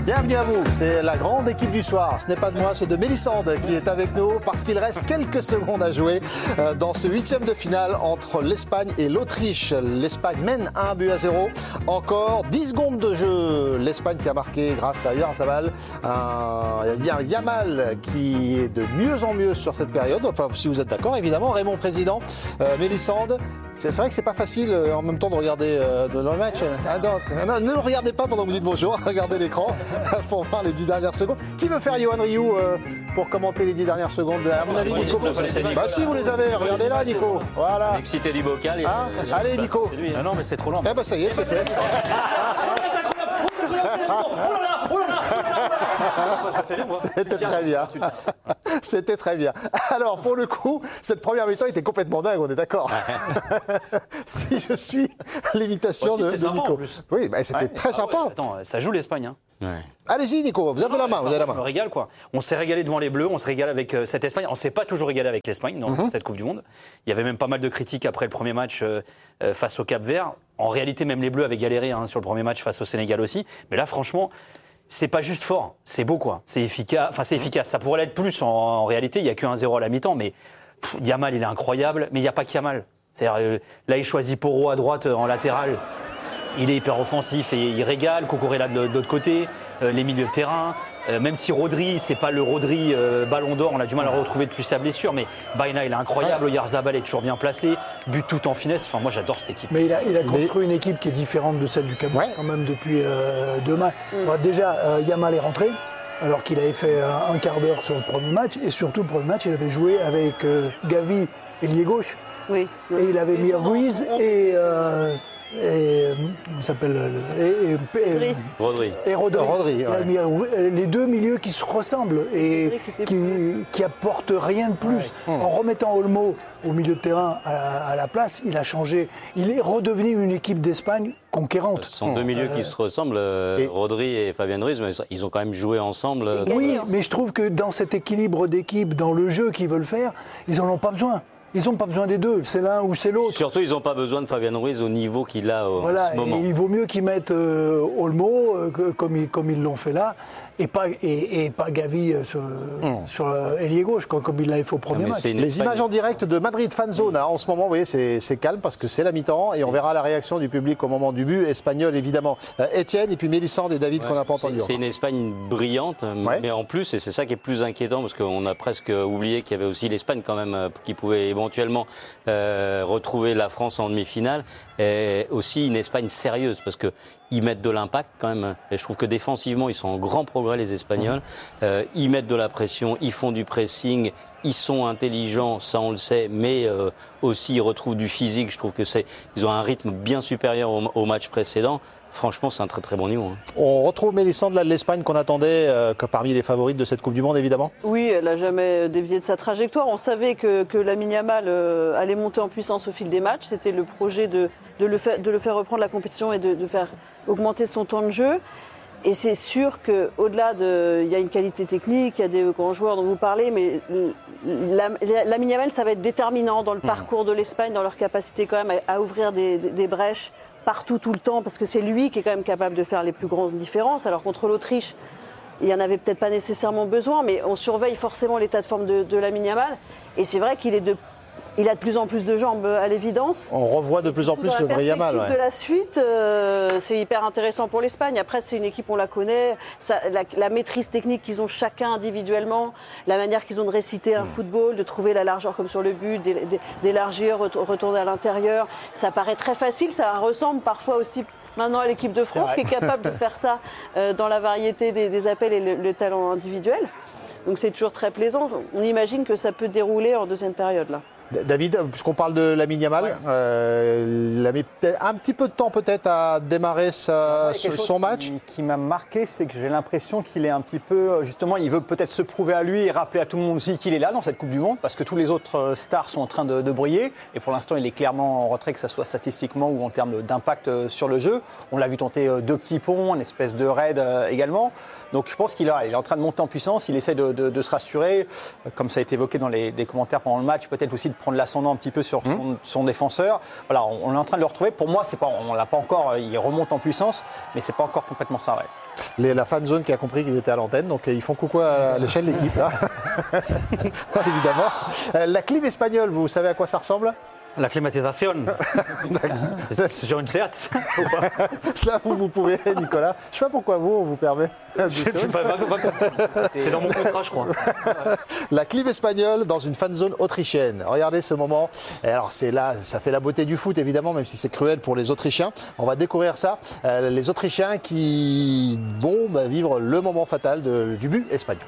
Bienvenue à vous, c'est la grande équipe du soir. Ce n'est pas de moi, c'est de Mélissande qui est avec nous parce qu'il reste quelques secondes à jouer dans ce huitième de finale entre l'Espagne et l'Autriche. L'Espagne mène 1-0. Encore 10 secondes de jeu. L'Espagne qui a marqué grâce à Oyarzabal. Il y a Yamal qui est de mieux en mieux sur cette période. Enfin, si vous êtes d'accord, évidemment. Raymond, président, Mélissande. C'est vrai que c'est pas facile en même temps de regarder le match. Non, ne le regardez pas pendant que vous dites bonjour, regardez l'écran pour voir les 10 dernières secondes. Qui veut faire Johan Rioux pour commenter les 10 dernières secondes? À mon avis, Nico. Bah si vous les avez, regardez là, Nico. Voilà. L'excité du bocal. Allez, Nico. Ah non, mais c'est trop lent. Eh bah ça y est, c'est fait. C'était très bien. C'était très bien. Alors, pour le coup, cette première mi-temps était complètement dingue, on est d'accord. Si je suis l'imitation de Nico. En plus. Oui, bah, c'était très sympa. Ouais, attends, ça joue l'Espagne. Hein. Ouais. Allez-y, Nico, vous avez la main. Je me régale, quoi. On s'est régalé devant les Bleus, on se régale avec cette Espagne. On ne s'est pas toujours régalé avec l'Espagne dans cette Coupe du Monde. Il y avait même pas mal de critiques après le premier match face au Cap-Vert. En réalité, même les Bleus avaient galéré sur le premier match face au Sénégal aussi. Mais là, franchement, c'est pas juste fort, c'est beau, quoi. C'est efficace. Enfin, c'est efficace. Ça pourrait l'être plus en réalité. Il n'y a que 1-0 à la mi-temps, mais Yamal, il est incroyable. Mais il n'y a pas qu'Yamal. C'est-à-dire, là, il choisit Porro à droite en latéral. Il est hyper offensif et il régale. Cucurella de l'autre côté, les milieux de terrain. Même si Rodri, c'est pas le Rodri Ballon d'Or, on a du mal à le retrouver depuis sa blessure, mais Baena, il est incroyable. Oyarzabal est toujours bien placé, but tout en finesse. Enfin, moi, j'adore cette équipe. Mais il a construit une équipe qui est différente de celle du Cameroun, quand même, depuis 2 matchs. Bon, déjà, Yamal est rentré, alors qu'il avait fait un quart d'heure sur le premier match, et surtout, le premier match, il avait joué avec Gavi, ailier gauche. Oui. Et il avait mis Ruiz il s'appelle Rodri. Et Rodri, ouais. Les deux milieux qui se ressemblent et qui apportent rien de plus. En remettant Olmo au milieu de terrain à la place, il a changé. Il est redevenu une équipe d'Espagne conquérante. Ce sont deux milieux qui se ressemblent, Rodri et Fabian Ruiz, mais ils ont quand même joué ensemble. Oui, mais je trouve que dans cet équilibre d'équipe, dans le jeu qu'ils veulent faire, ils n'en ont pas besoin. Ils n'ont pas besoin des deux, c'est l'un ou c'est l'autre. Surtout, ils n'ont pas besoin de Fabian Ruiz au niveau qu'il a en ce moment. Il vaut mieux qu'ils mettent Olmo, comme ils l'ont fait là, et pas Gavi sur ailier gauche, comme il l'avait fait au premier match. Les images en direct de Madrid Fan Zone, en ce moment, vous voyez, c'est calme parce que c'est la mi-temps et on verra la réaction du public au moment du but espagnol, évidemment. Étienne, et puis Mélissande et David qu'on n'a pas entendu. C'est une Espagne brillante, mais en plus, et c'est ça qui est plus inquiétant, parce qu'on a presque oublié qu'il y avait aussi l'Espagne quand même qui pouvait éventuellement retrouver la France en demi-finale, et aussi une Espagne sérieuse, parce qu'ils mettent de l'impact quand même, et je trouve que défensivement ils sont en grand progrès les Espagnols, ils mettent de la pression, ils font du pressing, ils sont intelligents, ça on le sait, mais aussi ils retrouvent du physique. Je trouve que ils ont un rythme bien supérieur au match précédent. Franchement, c'est un très très bon niveau. On retrouve Mélissande là de l'Espagne qu'on attendait parmi les favorites de cette Coupe du Monde, évidemment. Oui, elle n'a jamais dévié de sa trajectoire. On savait que Lamine Yamal allait monter en puissance au fil des matchs. C'était le projet de le faire reprendre la compétition et de faire augmenter son temps de jeu. Et c'est sûr qu'au-delà il y a une qualité technique, il y a des grands joueurs dont vous parlez, mais Lamine Yamal, ça va être déterminant dans le parcours de l'Espagne, dans leur capacité quand même à ouvrir des brèches partout, tout le temps, parce que c'est lui qui est quand même capable de faire les plus grandes différences. Alors contre l'Autriche, il n'y en avait peut-être pas nécessairement besoin, mais on surveille forcément l'état de forme de Lamine Yamal. Et c'est vrai qu'il a de plus en plus de jambes à l'évidence. On revoit de plus en plus le vrai Yamal. Dans la perspective de la suite, c'est hyper intéressant pour l'Espagne. Après, c'est une équipe, on la connaît. La maîtrise technique qu'ils ont chacun individuellement, la manière qu'ils ont de réciter un football, de trouver la largeur comme sur le but, d'élargir, retourner à l'intérieur. Ça paraît très facile, ça ressemble parfois aussi maintenant à l'équipe de France qui est capable de faire ça dans la variété des appels et le talent individuel. Donc c'est toujours très plaisant. On imagine que ça peut dérouler en deuxième période là. David, puisqu'on parle de Lamine Yamal, il a mis un petit peu de temps peut-être à démarrer son match. Qui m'a marqué, c'est que j'ai l'impression qu'il est un petit peu, justement, il veut peut-être se prouver à lui et rappeler à tout le monde aussi qu'il est là dans cette Coupe du Monde, parce que tous les autres stars sont en train de briller, et pour l'instant il est clairement en retrait, que ce soit statistiquement ou en termes d'impact sur le jeu. On l'a vu tenter 2 petits ponts, une espèce de raid également. Donc je pense qu'il est en train de monter en puissance, il essaie de se rassurer, comme ça a été évoqué dans les commentaires pendant le match, peut-être aussi de prendre l'ascendant un petit peu sur son défenseur. Voilà, on est en train de le retrouver. Pour moi, on l'a pas encore. Il remonte en puissance, mais c'est pas encore complètement ça. Ouais. La fan zone qui a compris qu'il était à l'antenne, donc ils font coucou à l'échelle de l'équipe là. Évidemment. La clim espagnole, vous savez à quoi ça ressemble? La climatisation. C'est sur une Seat. Cela, vous pouvez, Nicolas. Je ne sais pas pourquoi on vous permet. C'est dans mon contrat, je crois. La clim espagnole dans une fan zone autrichienne. Regardez ce moment. Et alors, c'est là, ça fait la beauté du foot, évidemment, même si c'est cruel pour les Autrichiens. On va découvrir ça. Les Autrichiens qui vont vivre le moment fatal du but espagnol.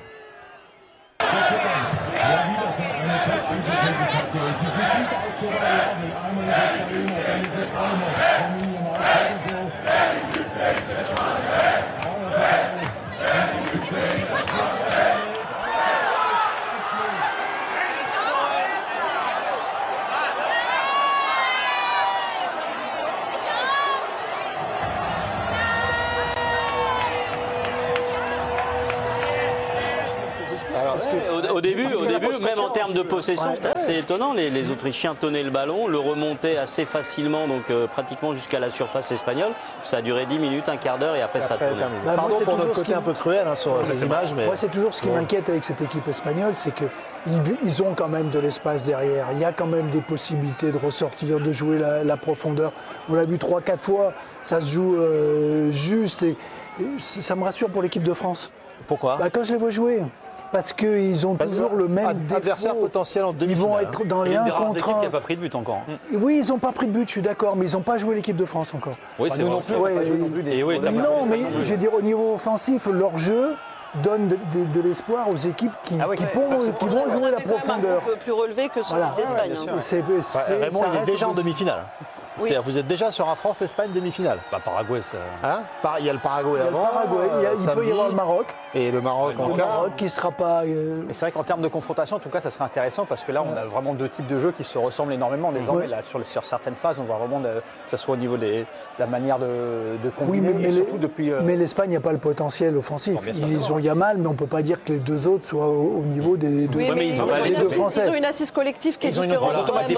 Au début, même en termes de possession, c'était assez étonnant. Les Autrichiens tenaient le ballon, le remontaient assez facilement, donc pratiquement jusqu'à la surface espagnole. Ça a duré 10 minutes, un quart d'heure et après ça a tourné. Pardon pour notre côté un peu cruel sur ces images. Mais... Moi, c'est toujours ce qui m'inquiète avec cette équipe espagnole, c'est qu'ils ont quand même de l'espace derrière. Il y a quand même des possibilités de ressortir, de jouer la profondeur. On l'a vu 3-4 fois, ça se joue juste. Et ça me rassure pour l'équipe de France. Pourquoi? Quand je les vois jouer. Parce qu'ils ont toujours le même adversaire défaut. Potentiel en demi-finale. Ils vont être dans les 1 contre 1. qui n'a pas pris de but encore. Oui, ils n'ont pas pris de but, je suis d'accord, mais ils n'ont pas joué l'équipe de France encore. Oui, c'est nous vrai. non plus, on n'a pas joué non plus des... Non, mais je veux dire, au niveau offensif, leur jeu donne de l'espoir aux équipes qui vont jouer la profondeur. Un peu plus relevé que celui d'Espagne. Raymond, il est déjà en demi-finale. C'est-à-dire, vous êtes déjà sur un France-Espagne demi-finale. Paraguay, ça. Il y a le Paraguay avant. Il peut y avoir le Maroc. Et le Maroc en quart. Le Maroc qui ne sera pas. Mais c'est vrai qu'en termes de confrontation, en tout cas, ça serait intéressant parce que là, on a vraiment deux types de jeux qui se ressemblent énormément. Désormais, là, sur certaines phases, on voit vraiment que ce soit au niveau de la manière de combiner. Oui, mais surtout depuis. Mais l'Espagne n'a pas le potentiel offensif. Ils ont Yamal, mais on ne peut pas dire que les deux autres soient au niveau des deux Français. Ils ont une assise collective qui est différente.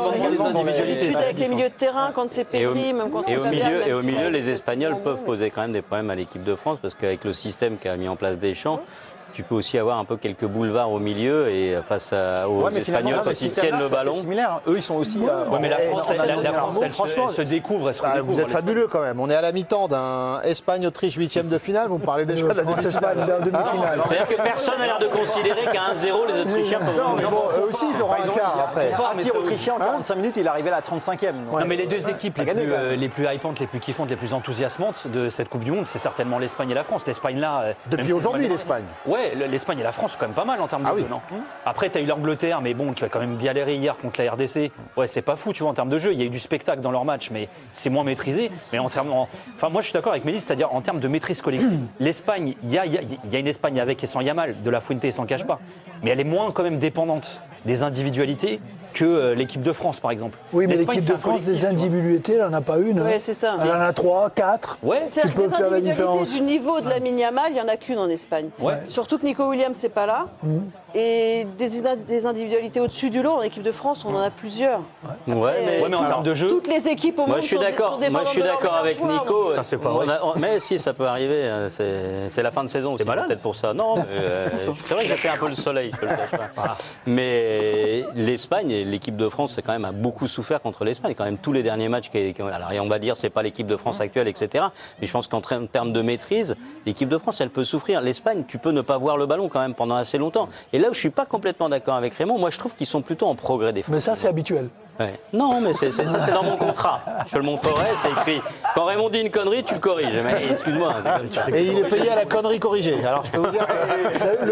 Avec les milieux de terrain, quand c'est Pedri, même quand c'est Fabien. Et au milieu, les Espagnols peuvent poser quand même des problèmes à l'équipe de France parce qu'avec le système qu'a mis en place Deschamps, tu peux aussi avoir un peu quelques boulevards au milieu et face aux Espagnols quand ils tiennent le ballon. C'est similaire. Eux, ils sont aussi. Mais la France, elle se découvre. Vous êtes fabuleux quand même. On est à la mi-temps d'un Espagne-Autriche 8e de finale. Vous me parlez déjà de la demi-finale. C'est-à-dire que personne n'a l'air de considérer qu'à 1-0, les Autrichiens peuvent. Non, mais bon, eux aussi, ils auront un quart après. Un tir autrichien en 45 minutes, il est arrivé à la 35e. Non, mais les deux équipes les plus hypantes, les plus kiffantes, les plus enthousiasmantes de cette Coupe du Monde, c'est certainement l'Espagne et la France. L'Espagne là. Depuis aujourd'hui, l'Espagne. Ouais, l'Espagne et la France sont quand même pas mal en termes de jeu, non ? Après, tu as eu l'Angleterre, mais bon, qui a quand même galéré hier contre la RDC. Ouais, c'est pas fou, tu vois, en termes de jeu. Il y a eu du spectacle dans leur match, mais c'est moins maîtrisé. Mais en termes, enfin, moi, je suis d'accord avec Mélis, c'est-à-dire en termes de maîtrise collective, l'Espagne, il y a une Espagne avec et sans Yamal, de la Fuente, s'en cache pas. Mais elle est moins quand même dépendante des individualités que l'équipe de France, par exemple. Oui, mais l'équipe de France, des individualités, elle n'en a pas une. Oui, c'est ça. Elle en a 3, 4. Ouais, qui peuvent faire la différence. Du niveau de Lamine Yamal, il n'y en a qu'une en Espagne. Ouais. Surtout que Nico Williams, c'est pas là. Et des individualités au-dessus du lot, en équipe de France, on en a plusieurs. Ouais, mais en termes de jeu. Toutes les équipes au monde je suis d'accord. Moi, je suis d'accord avec Nico. C'est pas vrai. Mais si, ça peut arriver. C'est la fin de saison aussi. Peut-être pour ça. Non, c'est vrai que j'ai fait un peu le soleil, je te le cache pas. Mais l'Espagne et l'équipe de France, c'est quand même a beaucoup souffert contre l'Espagne. Quand même tous les derniers matchs. Alors, on va dire, c'est pas l'équipe de France actuelle, etc. Mais je pense qu'en termes de maîtrise, l'équipe de France, elle peut souffrir. L'Espagne, tu peux ne pas voir le ballon quand même pendant assez longtemps. Et là où je suis pas complètement d'accord avec Raymond, moi je trouve qu'ils sont plutôt en progrès défensif. Mais ça, c'est habituel. Ouais. Non, mais ça c'est dans mon contrat. Je te le montrerai, c'est écrit. Quand Raymond dit une connerie, tu le corriges. Mais excuse-moi. Et il est payé à la connerie corrigée. Alors je peux vous dire que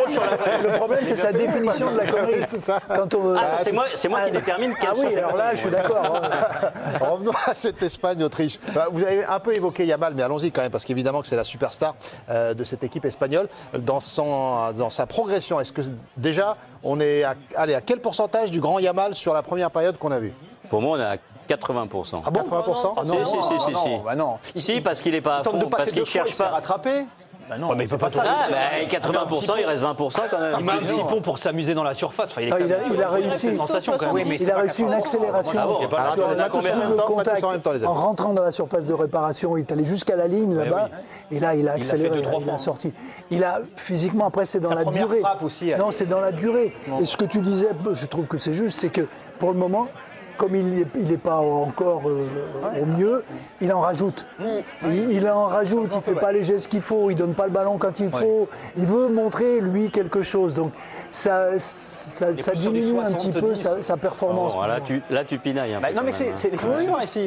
le problème, c'est sa définition de la connerie. C'est ça. C'est moi qui détermine quelle oui, alors là, je suis d'accord. Revenons à cette Espagne-Autriche. Vous avez un peu évoqué Yamal, mais allons-y quand même, parce qu'évidemment que c'est la superstar de cette équipe espagnole. Dans sa progression, est-ce que déjà, on est à quel pourcentage du grand Yamal sur la première période qu'on a vue ? Pour moi, on est à 80%. Ah bon, 80% ? Si. Non. Si, parce qu'il n'est pas à fond, parce qu'il ne cherche pas. Rattrapé. Bah non, mais il peut pas ça. 80%, il reste 20% quand même. Il met un petit pont pour s'amuser dans la surface. Enfin, il a réussi. Sensation quand même. Il a réussi une accélération sur un double contact. En rentrant dans la surface de réparation, il est allé jusqu'à la ligne là-bas. Et là, il a accéléré, il a sorti. Il a physiquement, après, c'est dans la durée. Non, c'est dans la durée. Et ce que tu disais, je trouve que c'est juste, c'est que pour le moment, comme il n'est pas encore au mieux, il en rajoute. Il en rajoute, il ne fait pas les gestes qu'il faut, il ne donne pas le ballon quand il faut. Il veut montrer, lui, quelque chose. Donc ça diminue un petit peu sa performance. Là, tu pinailles. Non, mais c'est les joueurs ici.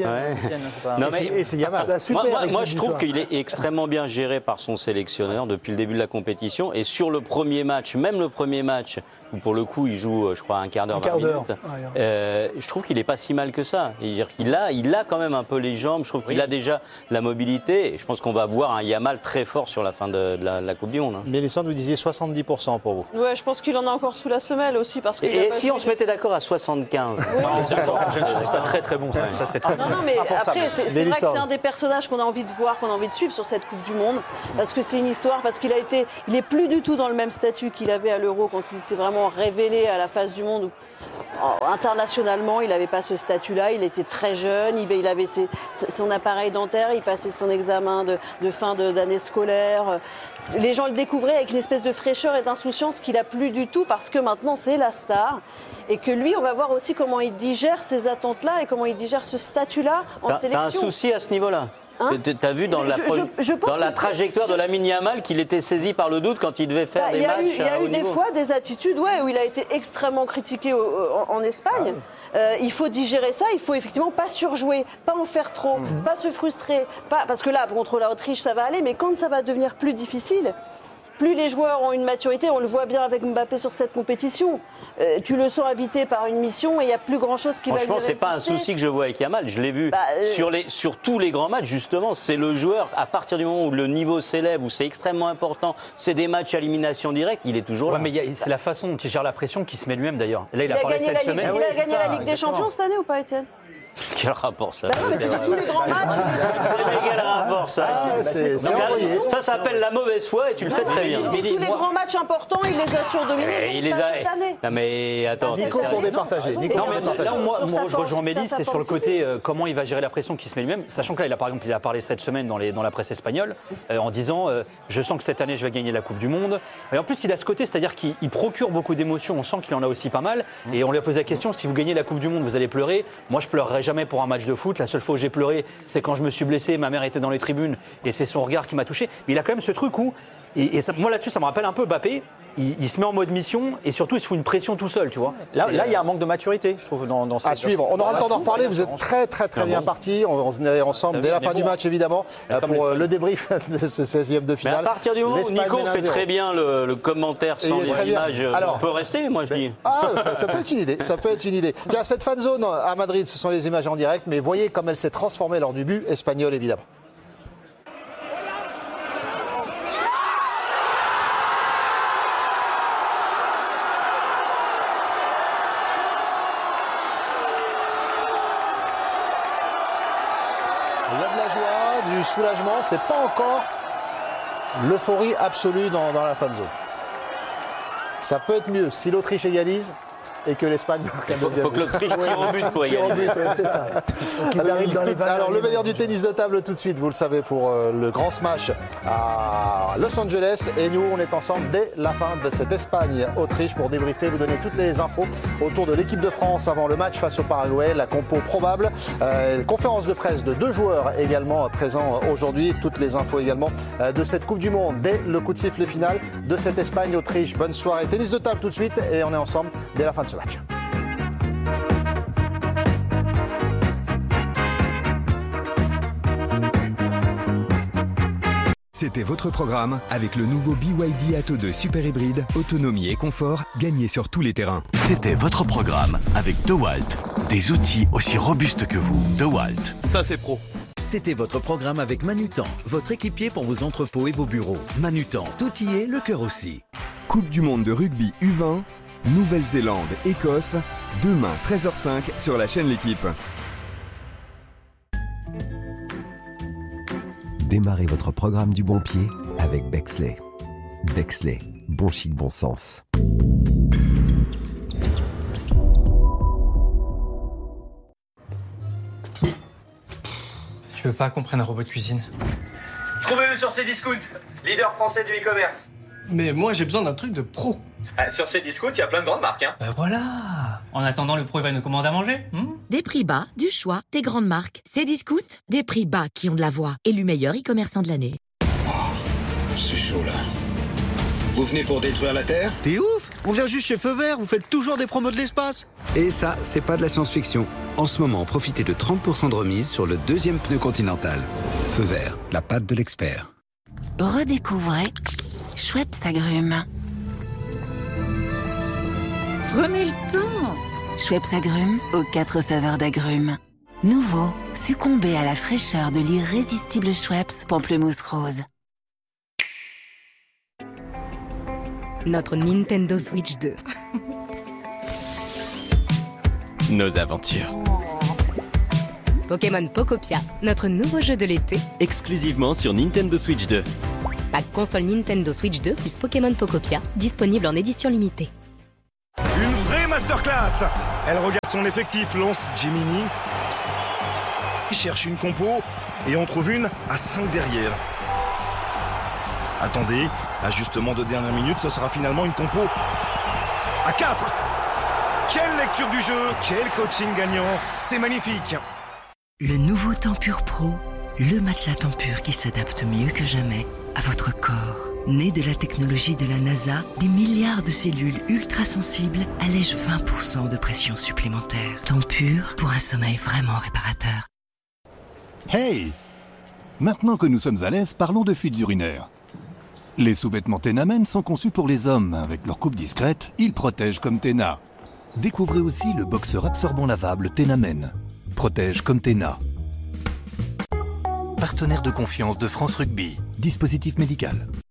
Et c'est Yamal. Moi, je trouve qu'il est extrêmement bien géré par son sélectionneur depuis le début de la compétition. Et sur le premier match, même le premier match, où pour le coup, il joue, je crois, un quart d'heure, 20 minutes, je trouve qu'il n'est pas si mal que ça. Il a quand même un peu les jambes. Je trouve qu'il a déjà la mobilité. Et je pense qu'on va voir un Yamal très fort sur la fin de la Coupe du Monde. Mélissande, vous disiez 70% pour vous. Ouais, je pense qu'il en a encore sous la semelle aussi. Et si on se mettait d'accord à 75 Je trouve ça très très bon. Ça, c'est très non, mais après, c'est vrai que c'est un des personnages qu'on a envie de voir, qu'on a envie de suivre sur cette Coupe du Monde. Parce que c'est une histoire, parce qu'il est plus du tout dans le même statut qu'il avait à l'Euro quand il s'est vraiment révélé à la face du monde. Internationalement, il n'avait pas ce statut-là, il était très jeune, il avait son appareil dentaire, il passait son examen de fin d'année scolaire. Les gens le découvraient avec une espèce de fraîcheur et d'insouciance qu'il n'a plus du tout parce que maintenant c'est la star. Et que lui, on va voir aussi comment il digère ces attentes-là et comment il digère ce statut-là en sélection. T'as un souci à ce niveau-là? T'as vu dans la trajectoire de Lamine Yamal qu'il était saisi par le doute quand il devait faire des matchs. Il y a eu des fois des attitudes où il a été extrêmement critiqué en Espagne. Il faut digérer ça, il faut effectivement pas surjouer, pas en faire trop, pas se frustrer. Parce que là, contre l'Autriche, ça va aller, mais quand ça va devenir plus difficile, plus les joueurs ont une maturité, on le voit bien avec Mbappé sur cette compétition. Tu le sens habité par une mission et il n'y a plus grand-chose qui va lui résister. Franchement, c'est pas un souci que je vois avec Yamal. Je l'ai vu sur tous les grands matchs, justement. C'est le joueur, à partir du moment où le niveau s'élève, où c'est extrêmement important, c'est des matchs à élimination directe, il est toujours là. Mais c'est la façon dont il gère la pression qui se met lui-même d'ailleurs. Là, il a parlé cette semaine. Il a gagné la Ligue des Champions cette année ou pas, Étienne? Quel rapport ça? Non, mais tu dis tous les grands matchs. Quel rapport ça? Ça s'appelle la mauvaise foi et tu le fais très bien. Tous les grands matchs importants, il les a surdominés cette année. Non mais attends. Nico pour départager. Non mais là moi je rejoins Mélisse, c'est sur le côté comment il va gérer la pression qui se met lui-même. Sachant que là, par exemple, il a parlé cette semaine dans la presse espagnole en disant je sens que cette année je vais gagner la Coupe du Monde. Et en plus il a ce côté, c'est-à-dire qu'il procure beaucoup d'émotions. On sent qu'il en a aussi pas mal. Et on lui a posé la question, si vous gagnez la Coupe du Monde, vous allez pleurer. Moi je pleurerai jamais pour un match de foot. La seule fois où j'ai pleuré, c'est quand je me suis blessé, ma mère était dans les tribunes et c'est son regard qui m'a touché. Mais il a quand même ce truc où, moi là-dessus, ça me rappelle un peu Mbappé. Il se met en mode mission et surtout il se fout une pression tout seul, tu vois. Là, il y a un manque de maturité, je trouve, dans cette... À suivre. On aura le temps d'en reparler. Vous êtes très bien partis. On est ensemble dès la fin du match, évidemment, pour le débrief de ce 16e de finale. Mais à partir du moment où Nico fait très bien le commentaire sans les images, on peut rester, moi je dis. Ça peut être une idée. Ça peut être une idée. Tiens, cette fan zone à Madrid, ce sont les images en direct, mais voyez comme elle s'est transformée lors du but espagnol, évidemment. Il y a de la joie, du soulagement, c'est pas encore l'euphorie absolue dans la fan zone. Ça peut être mieux si l'Autriche égalise et que l'Espagne marque un deuxième. Il faut que l'Autriche tire en but pour égaliser. C'est ça. Qu'ils arrivent dans les 20. Alors le meilleur du tennis de table tout de suite, vous le savez, pour le grand smash à Los Angeles. Et nous, on est ensemble dès la fin de cette Espagne-Autriche pour débriefer, vous donner toutes les infos autour de l'équipe de France avant le match face au Paraguay, la compo probable, conférence de presse de 2 joueurs également présents aujourd'hui, toutes les infos également de cette Coupe du Monde dès le coup de sifflet final de cette Espagne-Autriche. Bonne soirée, tennis de table tout de suite et on est ensemble dès la fin de ce match. C'était votre programme avec le nouveau BYD Atto 2 Super Hybride, autonomie et confort, gagné sur tous les terrains. C'était votre programme avec DeWalt. Des outils aussi robustes que vous. DeWalt. Ça c'est pro. C'était votre programme avec Manutan, votre équipier pour vos entrepôts et vos bureaux. Manutan, tout y est, le cœur aussi. Coupe du monde de rugby U20, Nouvelle-Zélande, Écosse, demain 13h05 sur la chaîne L'Équipe. Démarrez votre programme du bon pied avec avec Bexley. Bexley, bon chic, bon sens. Tu veux pas qu'on prenne un robot de cuisine? Trouvez-le sur Cdiscount, leader français du e-commerce. Mais moi j'ai besoin d'un truc de pro. Sur Cdiscount, il y a plein de grandes marques. Hein. Ben voilà. En attendant, le pro il va nous commander à manger. Des prix bas, du choix, des grandes marques. Cdiscount, des prix bas qui ont de la voix. Élu meilleur e-commerçant de l'année. C'est chaud là. Vous venez pour détruire la Terre? T'es ouf! On vient juste chez Feu Vert, vous faites toujours des promos de l'espace. Et ça, c'est pas de la science-fiction. En ce moment, profitez de 30% de remise sur le 2e pneu Continental. Feu Vert, la patte de l'expert. Redécouvrez Schweppes Agrumes. Prenez le temps. Schweppes Agrumes aux 4 saveurs d'agrumes. Nouveau, succombez à la fraîcheur de l'irrésistible Schweppes Pamplemousse Rose. Notre Nintendo Switch 2. Nos aventures. Pokémon Pokopia, notre nouveau jeu de l'été. Exclusivement sur Nintendo Switch 2. Pack console Nintendo Switch 2 plus Pokémon Pokopia, disponible en édition limitée. Une vraie masterclass. Elle regarde son effectif, lance Gemini. Il cherche une compo et on trouve une à 5 derrière. Attendez, ajustement de dernière minute, ce sera finalement une compo à 4. Quelle lecture du jeu, quel coaching gagnant, c'est magnifique. Le nouveau Tempur Pro, le matelas Tempur qui s'adapte mieux que jamais à votre corps. Né de la technologie de la NASA, des milliards de cellules ultra-sensibles allègent 20% de pression supplémentaire. Tempur pour un sommeil vraiment réparateur. Hey! Maintenant que nous sommes à l'aise, parlons de fuites urinaires. Les sous-vêtements Tena Men sont conçus pour les hommes. Avec leur coupe discrète, ils protègent comme Tena. Découvrez aussi le boxeur absorbant lavable Tena Men. Protège comme Tena. Partenaire de confiance de France Rugby. Dispositif médical.